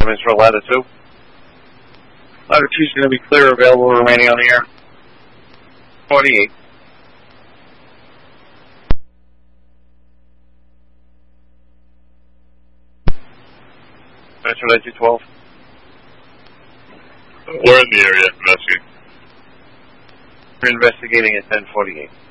for ladder 2. Ladder 2 is going to be clear, available remaining on the air. 48. Metro 212. We're in the area investigating. We're investigating at 1048.